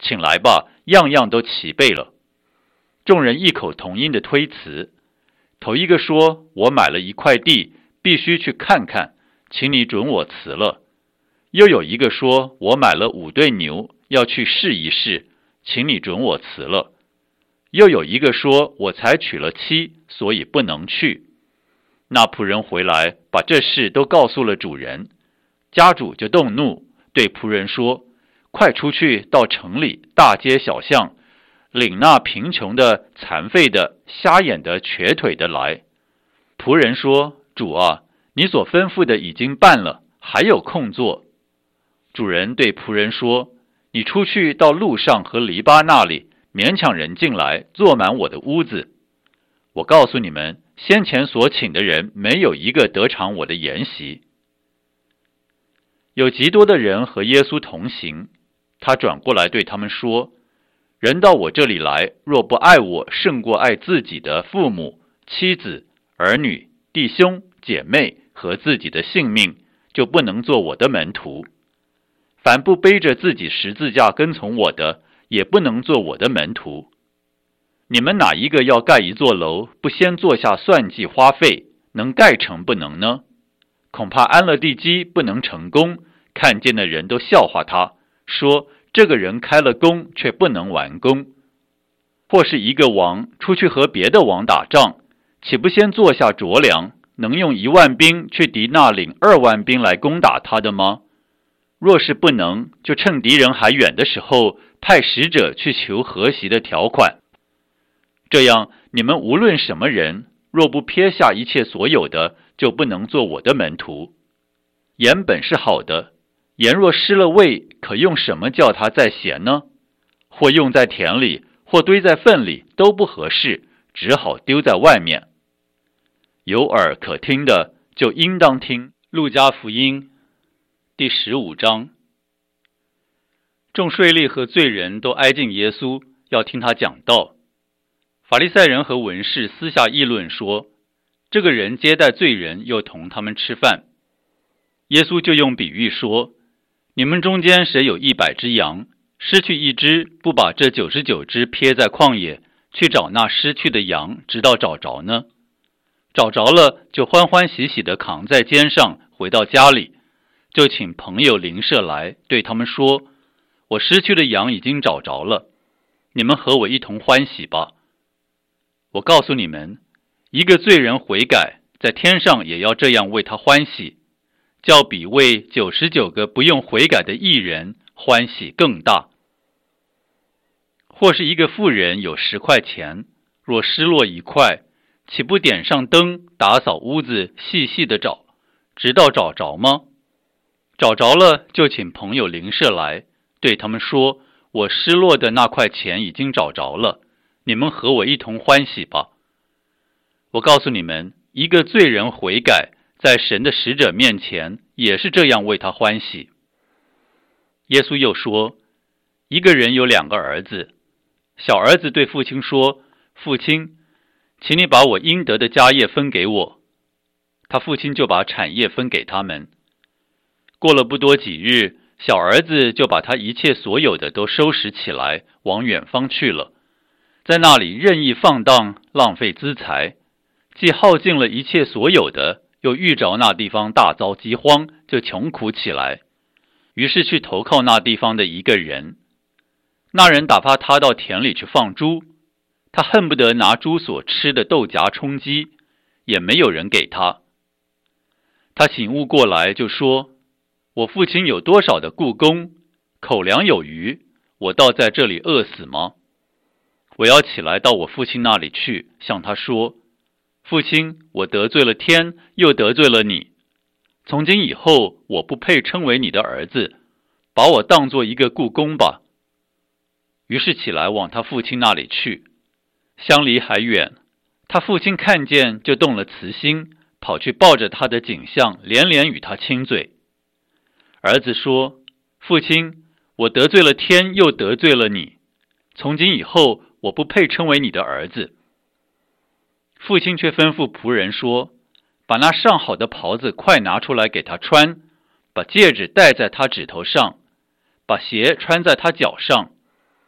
请来吧，样样都齐备了。”众人异口同音的推辞。头一个说：“我买了一块地，必须去看看，请你准我辞了。”又有一个说：“我买了五对牛，要去试一试，请你准我辞了。”又有一个说：“我才娶了妻，所以不能去。”那仆人回来，把这事都告诉了主人。家主就动怒，对仆人说：“快出去到城里大街小巷，领那贫穷的、残废的、瞎眼的、瘸腿的来。”仆人说：“主啊，你所吩咐的已经办了，还有空做。”主人对仆人说：“你出去到路上和篱笆那里，勉强人进来，坐满我的屋子。我告诉你们，先前所请的人没有一个得偿我的筵席。”有极多的人和耶稣同行，他转过来对他们说：“人到我这里来，若不爱我胜过爱自己的父母、妻子、儿女、弟兄、姐妹和自己的性命，就不能做我的门徒。凡不背着自己十字架跟从我的，也不能做我的门徒。你们哪一个要盖一座楼，不先做下算计花费，能盖成不能呢？恐怕安了地基不能成功，看见的人都笑话他，说这个人开了工，却不能完工。或是一个王出去和别的王打仗，岂不先做下酌量，能用一万兵去敌那领二万兵来攻打他的吗？若是不能，就趁敌人还远的时候，派使者去求和习的条款。这样，你们无论什么人，若不撇下一切所有的，就不能做我的门徒。盐本是好的，盐若失了味，可用什么叫它再咸呢？或用在田里，或堆在粪里，都不合适，只好丢在外面。有耳可听的，就应当听。路加福音第十五章。众税吏和罪人都挨近耶稣，要听他讲道。法利赛人和文士私下议论说，这个人接待罪人，又同他们吃饭。耶稣就用比喻说，你们中间谁有一百只羊，失去一只，不把这九十九只撇在旷野，去找那失去的羊，直到找着呢？找着了，就欢欢喜喜地扛在肩上，回到家里，就请朋友邻舍来，对他们说，我失去的羊已经找着了，你们和我一同欢喜吧。我告诉你们，一个罪人悔改，在天上也要这样为他欢喜，较比为九十九个不用悔改的义人欢喜更大。或是一个妇人有十块钱，若失落一块，岂不点上灯，打扫屋子，细细的找，直到找着吗？找着了，就请朋友邻舍来，对他们说，我失落的那块钱已经找着了，你们和我一同欢喜吧。我告诉你们，一个罪人悔改，在神的使者面前，也是这样为他欢喜。耶稣又说，一个人有两个儿子，小儿子对父亲说，父亲，请你把我应得的家业分给我。他父亲就把产业分给他们。过了不多几日，小儿子就把他一切所有的都收拾起来，往远方去了，在那里任意放荡，浪费资财，既耗尽了一切所有的，又遇着那地方大遭饥荒，就穷苦起来，于是去投靠那地方的一个人。那人打发他到田里去放猪，他恨不得拿猪所吃的豆荚充饥，也没有人给他。他醒悟过来，就说，我父亲有多少的雇工，口粮有余，我倒在这里饿死吗？我要起来到我父亲那里去，向他说，父亲，我得罪了天，又得罪了你，从今以后我不配称为你的儿子，把我当作一个雇工吧。于是起来往他父亲那里去，相离还远，他父亲看见，就动了慈心，跑去抱着他的颈项，连连与他亲嘴。儿子说，父亲，我得罪了天，又得罪了你，从今以后我不配称为你的儿子。父亲却吩咐仆人说，把那上好的袍子快拿出来给他穿，把戒指戴在他指头上，把鞋穿在他脚上，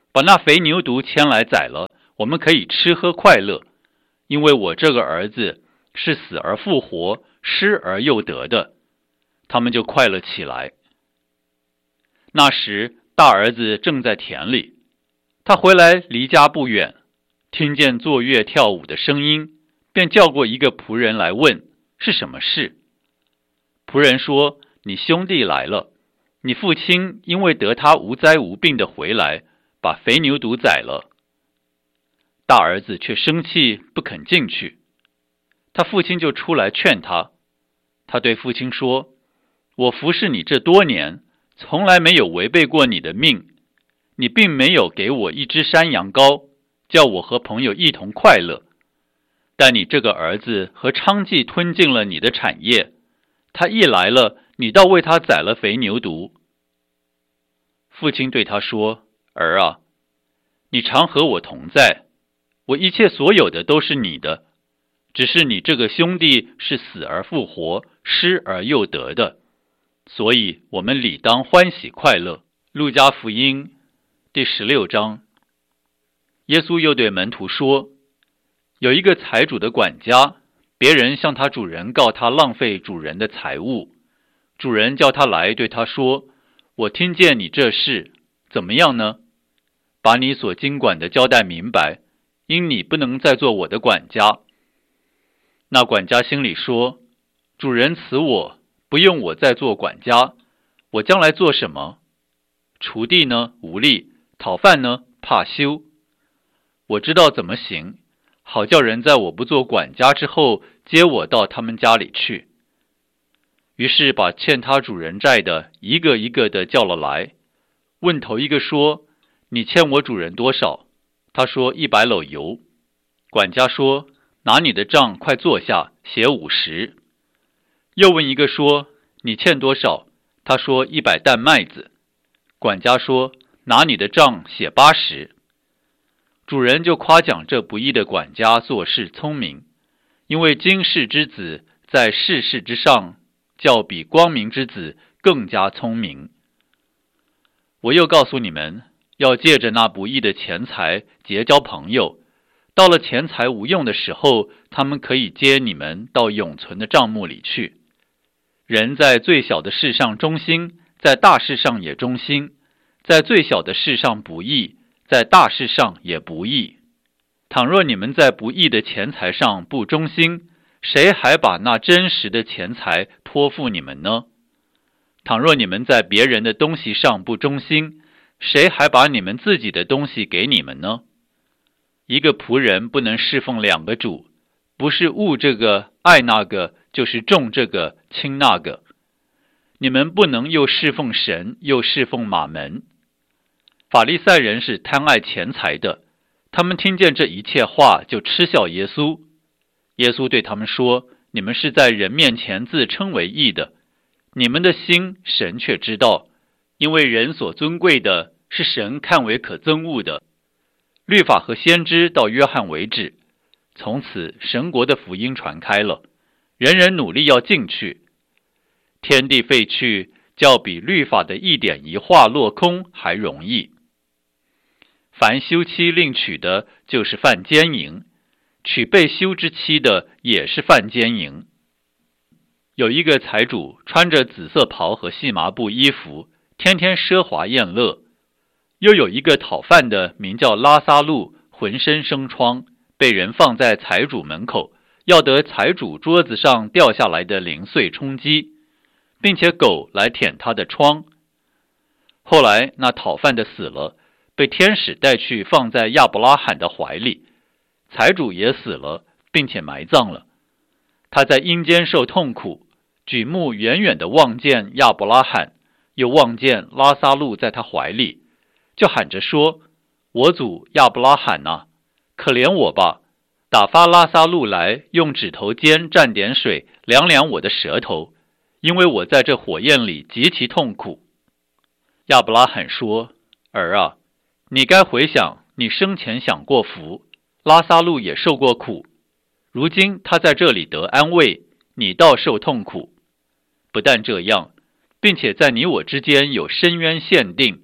把那肥牛犊牵来宰了，我们可以吃喝快乐，因为我这个儿子是死而复活，失而又得的。”他们就快乐起来。那时大儿子正在田里，他回来离家不远，听见坐乐跳舞的声音，便叫过一个仆人来问是什么事。仆人说：“你兄弟来了，你父亲因为得他无灾无病的回来，把肥牛犊宰了。”大儿子却生气，不肯进去。他父亲就出来劝他。他对父亲说：“我服侍你这多年，从来没有违背过你的命。你并没有给我一只山羊羔，叫我和朋友一同快乐。但你这个儿子和娼妓吞尽了你的产业，他一来了，你倒为他宰了肥牛犊。”父亲对他说：“儿啊，你常和我同在，我一切所有的都是你的，只是你这个兄弟是死而复活，失而又得的，所以我们理当欢喜快乐。”路加福音第十六章。耶稣又对门徒说：“有一个财主的管家，别人向他主人告他浪费主人的财物。主人叫他来，对他说：我听见你这事，怎么样呢？把你所经管的交代明白，因你不能再做我的管家。”那管家心里说：主人辞我，不用我再做管家，我将来做什么？锄地呢，无力；讨饭呢，怕羞。我知道怎么行，好叫人在我不做管家之后，接我到他们家里去。于是把欠他主人债的一个一个的叫了来，问头一个说：你欠我主人多少？他说：一百篓油。管家说：拿你的账，快坐下，写五十。又问一个说：你欠多少？他说：一百担麦子。管家说：拿你的账，写八十。主人就夸奖这不义的管家做事聪明，因为今世之子在世事之上，较比光明之子更加聪明。我又告诉你们，要借着那不义的钱财结交朋友，到了钱财无用的时候，他们可以接你们到永存的账目里去。人在最小的事上忠心，在大事上也忠心；在最小的事上不义，在大事上也不义。倘若你们在不义的钱财上不忠心，谁还把那真实的钱财托付你们呢？倘若你们在别人的东西上不忠心，谁还把你们自己的东西给你们呢？一个仆人不能侍奉两个主，不是恶这个爱那个，就是重这个轻那个。你们不能又侍奉神，又侍奉马门。法利赛人是贪爱钱财的，他们听见这一切话，就嗤笑耶稣。耶稣对他们说：你们是在人面前自称为义的，你们的心神却知道，因为人所尊贵的是神看为可憎恶的。律法和先知到约翰为止，从此神国的福音传开了，人人努力要进去。天地废去，较比律法的一点一画落空还容易。凡休妻另娶的，就是犯奸淫；娶被休之妻的，也是犯奸淫。有一个财主，穿着紫色袍和细麻布衣服，天天奢华宴乐。又有一个讨饭的，名叫拉撒路，浑身生疮，被人放在财主门口，要得财主桌子上掉下来的零碎充饥，并且狗来舔他的疮。后来那讨饭的死了，被天使带去放在亚伯拉罕的怀里，财主也死了，并且埋葬了。他在阴间受痛苦，举目远远地望见亚伯拉罕，又望见拉撒路在他怀里，就喊着说：我主亚伯拉罕啊，可怜我吧，打发拉撒路来，用指头尖蘸点水，凉凉我的舌头，因为我在这火焰里极其痛苦。亚伯拉罕说：儿啊，你该回想你生前享过福，拉撒路也受过苦，如今他在这里得安慰，你倒受痛苦。不但这样，并且在你我之间有深渊限定，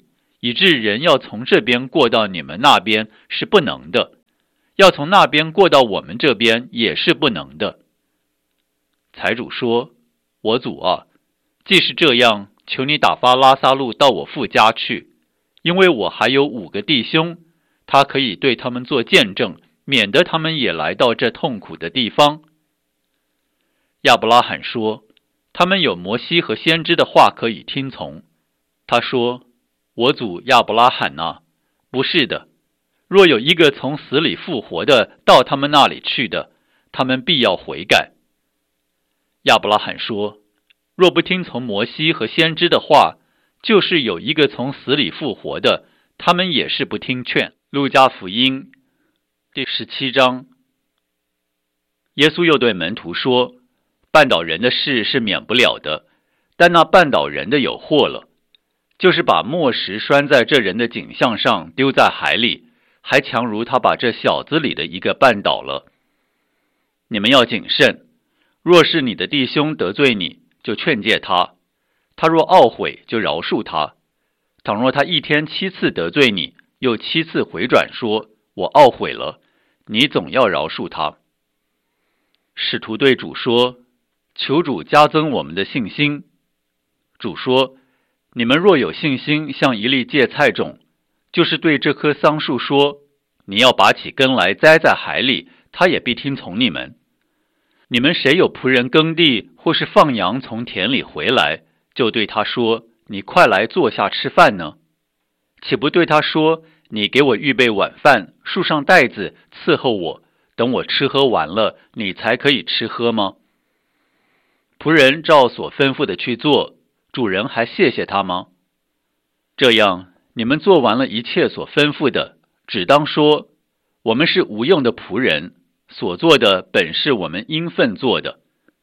以致人要从这边过到你们那边是不能的，要从那边过到我们这边也是不能的。”财主说：“我主啊，既是这样，求你打发拉撒路到我父家去，因为我还有五个弟兄，他可以对他们做见证，免得他们也来到这痛苦的地方。”亚伯拉罕说：“他们有摩西和先知的话可以听从。”他说：“我主亚伯拉罕啊，不是的，若有一个从死里复活的到他们那里去的，他们必要悔改。”亚伯拉罕说：“若不听从摩西和先知的话，就是有一个从死里复活的，他们也是不听劝。”路加福音第十七章。耶稣又对门徒说：“绊倒人的事是免不了的，但那绊倒人的有祸了，就是把磨石拴在这人的颈项上，丢在海里，还强如他把这小子里的一个绊倒了。你们要谨慎，若是你的弟兄得罪你，就劝诫他；他若懊悔，就饶恕他。倘若他一天七次得罪你，又七次回转说我懊悔了，你总要饶恕他。”使徒对主说：“求主加增我们的信心。”主说：“你们若有信心像一粒芥菜种，就是对这棵桑树说，你要拔起根来栽在海里，他也必听从你们。你们谁有仆人耕地，或是放羊从田里回来，就对他说，你快来坐下吃饭呢？岂不对他说，你给我预备晚饭，束上带子伺候我，等我吃喝完了，你才可以吃喝吗？仆人照所吩咐的去做，主人还谢谢他吗？这样，你们做完了一切所吩咐的，只当说，我们是无用的仆人，所做的本是我们应分做的。”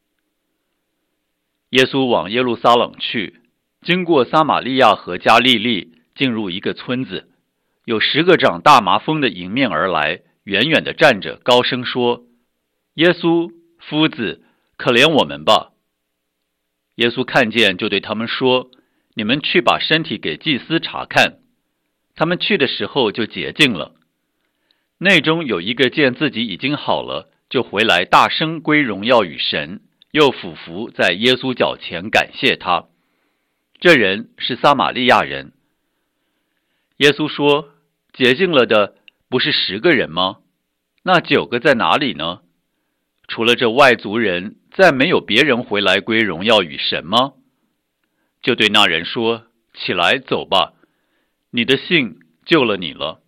耶稣往耶路撒冷去，经过撒玛利亚和加利利，进入一个村子，有十个长大麻风的迎面而来，远远地站着，高声说：“耶稣，夫子，可怜我们吧！”耶稣看见，就对他们说：“你们去把身体给祭司查看。”他们去的时候就洁净了。内中有一个见自己已经好了，就回来大声归荣耀与神，又俯伏在耶稣脚前感谢他。这人是撒玛利亚人。耶稣说：“洁净了的不是十个人吗？那九个在哪里呢？除了这外族人，再没有别人回来归荣耀与神吗？”就对那人说：“起来，走吧，你的信救了你了。”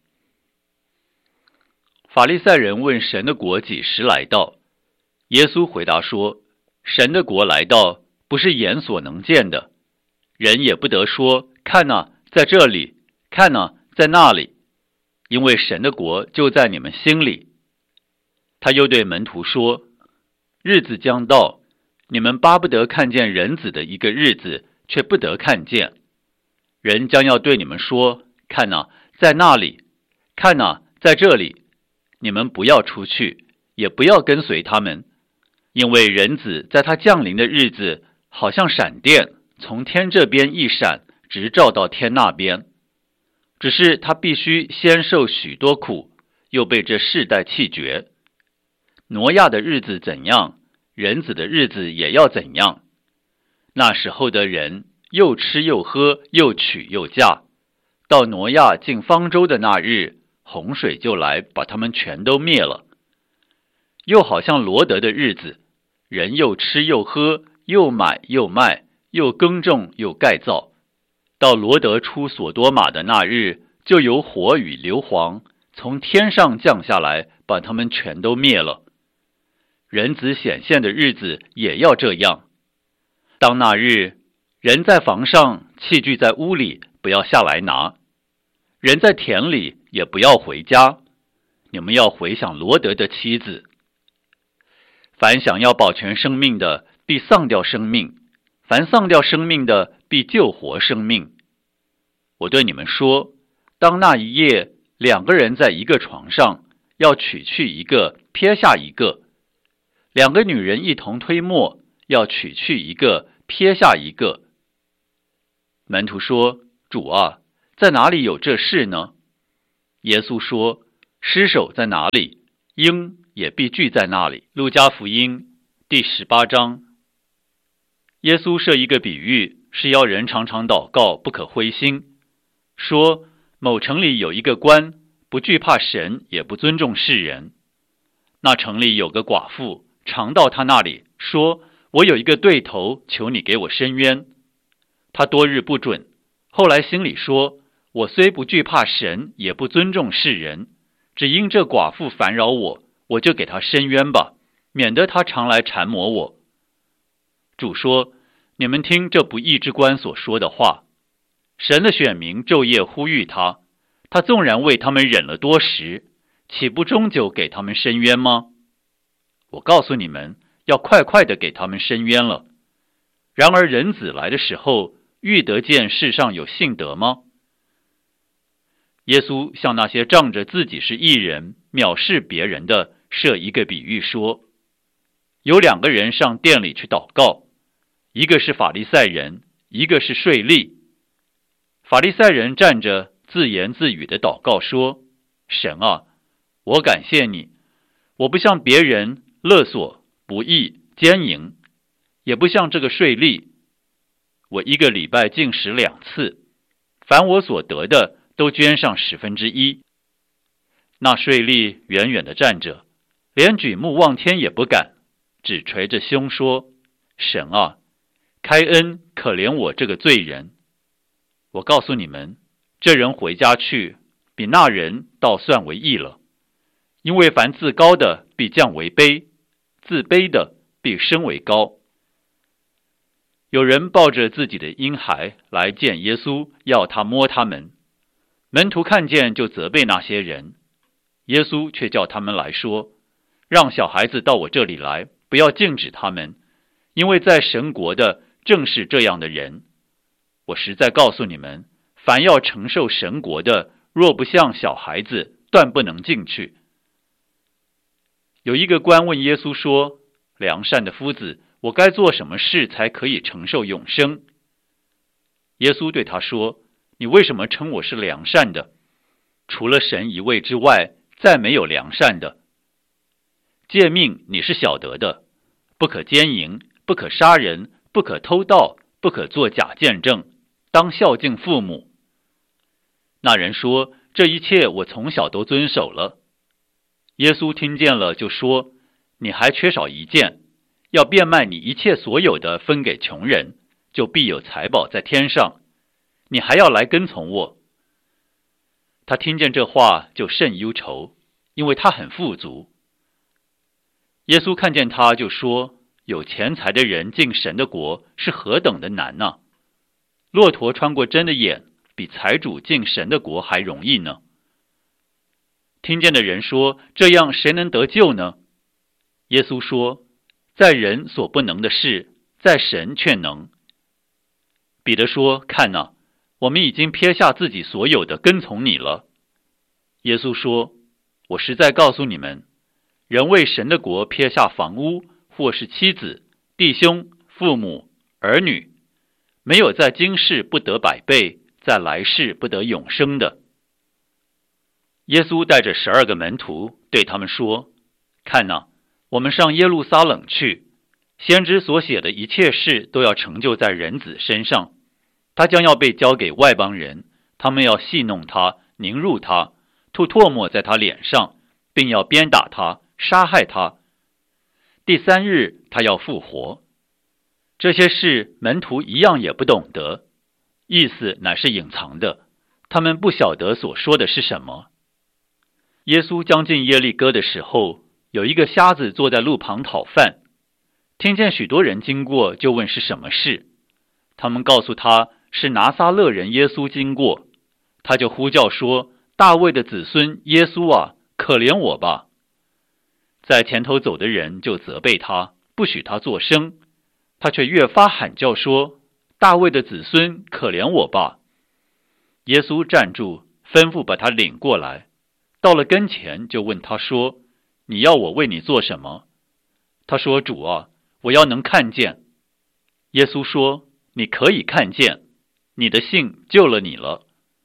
法利赛人问神的国几时来到，耶稣回答说：“神的国来到，不是眼所能见的，人也不得说，看哪，在这里，看哪，在那里，因为神的国就在你们心里。”他又对门徒说：“日子将到，你们巴不得看见人子的一个日子，却不得看见。人将要对你们说，看哪，在那里，看哪，在这里，你们不要出去，也不要跟随他们，因为人子在他降临的日子，好像闪电，从天这边一闪，直照到天那边。只是他必须先受许多苦，又被这世代弃绝。挪亚的日子怎样，人子的日子也要怎样。那时候的人又吃又喝，又娶又嫁，到挪亚进方舟的那日，洪水就来，把他们全都灭了。又好像罗得的日子，人又吃又喝，又买又卖，又耕种又盖造。到罗得出所多玛的那日，就有火与硫磺从天上降下来，把他们全都灭了。人子显现的日子也要这样。当那日，人在房上，器具在屋里，不要下来拿；人在田里，也不要回家。你们要回想罗得的妻子。凡想要保全生命的，必丧掉生命；凡丧掉生命的，必救活生命。我对你们说，当那一夜，两个人在一个床上，要取去一个，撇下一个；两个女人一同推磨，要取去一个，撇下一个。门徒说：“主啊， 在哪里有这事呢？耶稣说，尸首在哪里，鹰也必聚在那里。路加福音第十八章。耶稣设一个比喻，是要人常常祷告，不可灰心，说某城里有一个官，不惧怕神，也不尊重世人。那城里有个寡妇，常到他那里，说，我有一个对头，求你给我伸冤。他多日不准，后来心里说，我虽不惧怕神，也不尊重世人，只因这寡妇烦扰我，我就给他伸冤吧，免得他常来缠磨我。主说，你们听这不义之官所说的话。神的选民昼夜呼吁他，他纵然为他们忍了多时，岂不终究给他们伸冤吗？我告诉你们，要快快的给他们伸冤了。然而人子来的时候，遇得见世上有信德吗？耶稣向那些仗着自己是义人，藐视别人的，设一个比喻说，有两个人上殿里去祷告，一个是法利赛人，一个是税吏。法利赛人站着自言自语的祷告说，神啊，我感谢你，我不像别人勒索、不义、奸淫，也不像这个税吏。我一个礼拜禁食两次，凡我所得的都捐上十分之一。那税吏远远地站着，连举目望天也不敢，只捶着胸说，神啊，开恩可怜我这个罪人。我告诉你们，这人回家去，比那人倒算为义了。因为凡自高的必降为卑，自卑的必升为高。有人抱着自己的婴孩来见耶稣，要他摸他们。门徒看见就责备那些人，耶稣却叫他们来说，让小孩子到我这里来，不要禁止他们，因为在神国的正是这样的人。我实在告诉你们，凡要承受神国的，若不像小孩子，断不能进去。有一个官问耶稣说，良善的夫子，我该做什么事才可以承受永生？耶稣对他说，你为什么称我是良善的？除了神一位之外，再没有良善的。诫命你是晓得的，不可奸淫，不可杀人，不可偷盗，不可作假见证，当孝敬父母。那人说，这一切我从小都遵守了。耶稣听见了就说，你还缺少一件，要变卖你一切所有的分给穷人，就必有财宝在天上，你还要来跟从我。他听见这话就甚忧愁，因为他很富足。耶稣看见他就说，有钱财的人进神的国是何等的难呢？骆驼穿过针的眼，比财主进神的国还容易呢。听见的人说，这样谁能得救呢？耶稣说，在人所不能的事，在神却能。彼得说，看哪，我们已经撇下自己所有的跟从你了。耶稣说，我实在告诉你们，人为神的国撇下房屋，或是妻子、弟兄、父母、儿女，没有在今世不得百倍，在来世不得永生的。耶稣带着十二个门徒对他们说，看哪，我们上耶路撒冷去，先知所写的一切事都要成就在人子身上。他将要被交给外邦人，他们要戏弄他，凌辱他，吐唾沫在他脸上，并要鞭打他，杀害他。第三日他要复活。这些事门徒一样也不懂得，意思乃是隐藏的，他们不晓得所说的是什么。耶稣将近耶利哥的时候，有一个瞎子坐在路旁讨饭，听见许多人经过，就问是什么事。他们告诉他，是拿撒勒人耶稣经过。他就呼叫说，大卫的子孙耶稣啊，可怜我吧。在前头走的人就责备他，不许他作声。他却越发喊叫说，大卫的子孙，可怜我吧。耶稣站住，吩咐把他领过来。到了跟前，就问他说，你要我为你做什么？他说，主啊，我要能看见。耶稣说，你可以看见，你的信救了你了。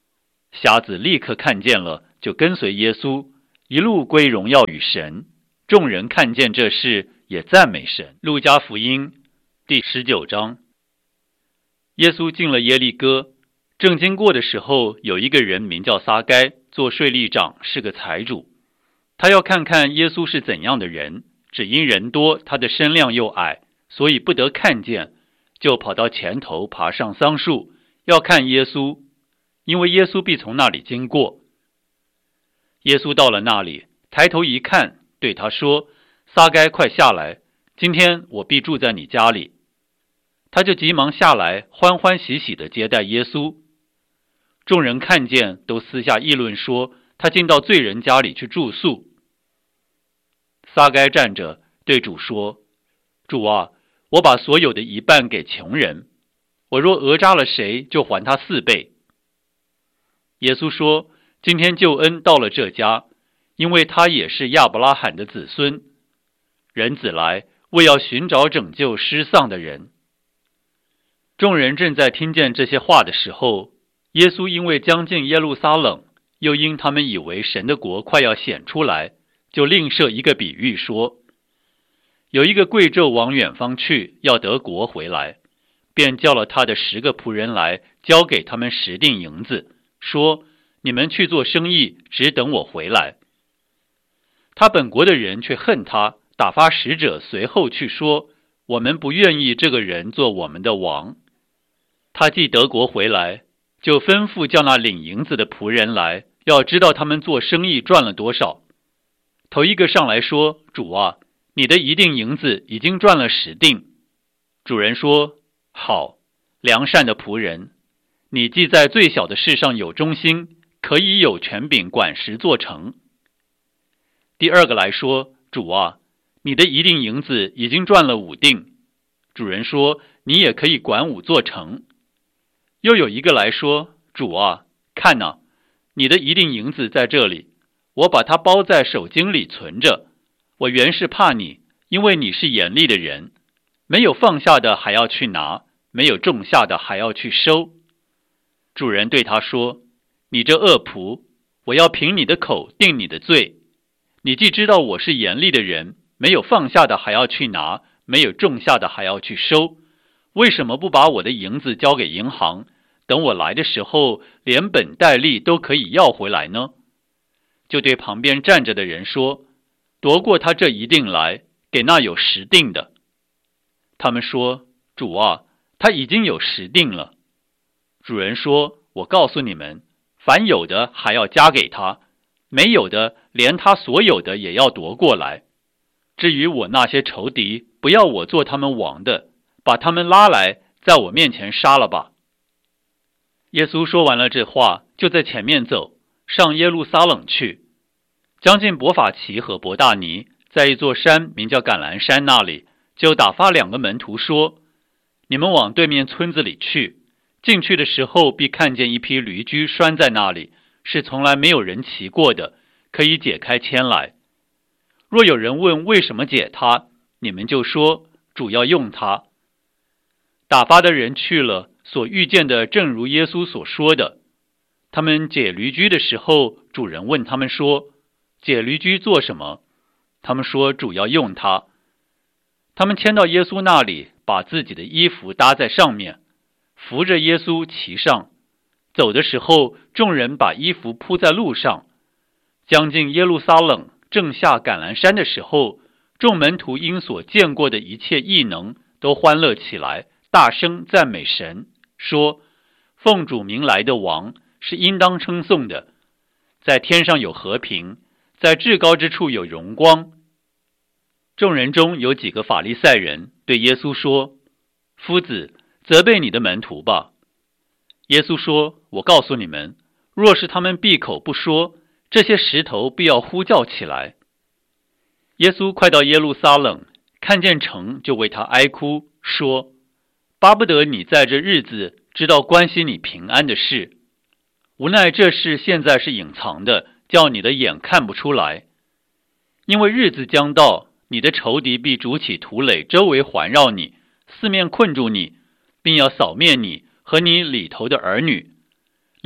瞎子立刻看见了，就跟随耶稣，一路归荣耀与神。众人看见这事，也赞美神。路加福音第十九章。耶稣进了耶利哥，正经过的时候，有一个人名叫撒该，做税吏长，是个财主。他要看看耶稣是怎样的人，只因人多，他的身量又矮，所以不得看见，就跑到前头，爬上桑树，要看耶稣，因为耶稣必从那里经过。耶稣到了那里，抬头一看，对他说：撒该，快下来，今天我必住在你家里。他就急忙下来，欢欢喜喜地接待耶稣。众人看见，都私下议论说，他进到罪人家里去住宿。撒该站着对主说：主啊，我把所有的一半给穷人，我若讹诈了谁，就还他四倍。耶稣说：今天救恩到了这家，因为他也是亚伯拉罕的子孙。人子来，为要寻找拯救失丧的人。众人正在听见这些话的时候，耶稣因为将近耶路撒冷，又因他们以为神的国快要显出来，就另设一个比喻说：有一个贵胄往远方去，要得国回来，便叫了他的十个仆人来，交给他们十锭银子，说：你们去做生意，只等我回来。他本国的人却恨他，打发使者随后去说：我们不愿意这个人做我们的王。他既得国回来，就吩咐叫那领银子的仆人来，要知道他们做生意赚了多少。头一个上来说：主啊，你的一锭银子已经赚了十锭。主人说：好，良善的仆人，你既在最小的事上有忠心，可以有权柄管十座城。第二个来说：主啊，你的一锭银子已经赚了五锭。主人说：你也可以管五座城。又有一个来说：主啊，看哪，你的一锭银子在这里，我把它包在手巾里存着。我原是怕你，因为你是严厉的人，没有放下的还要去拿，没有种下的还要去收。主人对他说：你这恶仆，我要凭你的口定你的罪。你既知道我是严厉的人，没有放下的还要去拿，没有种下的还要去收，为什么不把我的银子交给银行，等我来的时候连本带利都可以要回来呢？就对旁边站着的人说：夺过他这一锭来，给那有十锭的。他们说：主啊，他已经有十锭了。主人说：我告诉你们，凡有的还要加给他，没有的连他所有的也要夺过来。至于我那些仇敌，不要我做他们王的，把他们拉来，在我面前杀了吧。耶稣说完了这话，就在前面走，上耶路撒冷去。将近伯法其和伯大尼，在一座山名叫橄榄山那里，就打发两个门徒说：你们往对面村子里去，进去的时候必看见一匹驴驹拴在那里，是从来没有人骑过的，可以解开牵来。若有人问为什么解它，你们就说：主要用它。打发的人去了，所遇见的正如耶稣所说的。他们解驴驹的时候，主人问他们说：解驴驹做什么？他们说：主要用它。他们牵到耶稣那里，把自己的衣服搭在上面，扶着耶稣骑上。走的时候，众人把衣服铺在路上。将近耶路撒冷，正下橄榄山的时候，众门徒因所见过的一切异能，都欢乐起来，大声赞美神，说：奉主名来的王是应当称颂的，在天上有和平，在至高之处有荣光。众人中有几个法利赛人对耶稣说：夫子，责备你的门徒吧。耶稣说：我告诉你们，若是他们闭口不说，这些石头必要呼叫起来。耶稣快到耶路撒冷，看见城，就为他哀哭，说：巴不得你在这日子知道关系你平安的事，无奈这事现在是隐藏的，叫你的眼看不出来。因为日子将到，你的仇敌必筑起土垒，周围环绕你，四面困住你，并要扫灭你和你里头的儿女，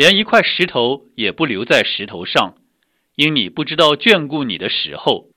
连一块石头也不留在石头上，因你不知道眷顾你的时候。